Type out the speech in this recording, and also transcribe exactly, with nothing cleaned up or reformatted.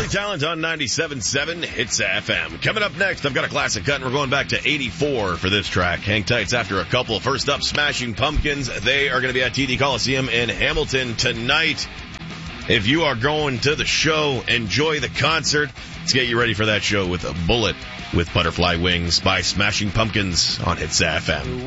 Talent on ninety-seven point seven Hits F M. Coming up next, I've got a classic cut, and we're going back to eighty-four for this track. Hang tight, it's after a couple. First up, Smashing Pumpkins. They are going to be at T D Coliseum in Hamilton tonight. If you are going to the show, enjoy the concert. Let's get you ready for that show with a Bullet with Butterfly Wings by Smashing Pumpkins on Hits F M.